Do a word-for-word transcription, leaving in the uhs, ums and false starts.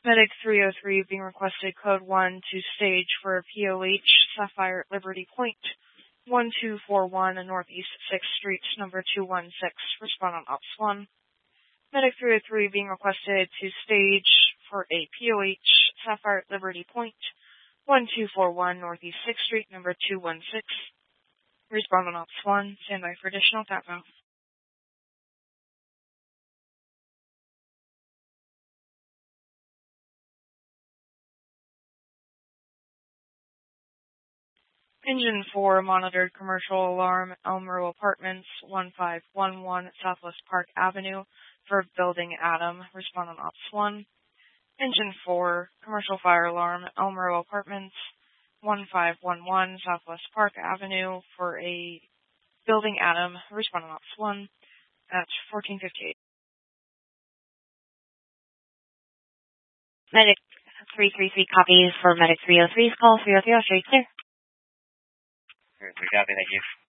Medic three oh three being requested code one to stage for P O H Sapphire at Liberty Point, one two four one Northeast sixth Street, number two one six. Respond on Ops one. Medic three oh three being requested to stage for a P O H Sapphire at Liberty Point, one two four one Northeast sixth Street, number two one six. Respond on Ops one. Stand by for additional tap out. Engine four monitored commercial alarm, Elmero Apartments, one five one one Southwest Park Avenue for Building Adam. Respond on Ops one. Engine four commercial fire alarm, Elmero Apartments, one five one one Southwest Park Avenue for a Building Adam. Respond on Ops one at fourteen fifty-eight. Medic three three three copies for Medic three oh three's call. three oh three, straight clear. We copy, thank you.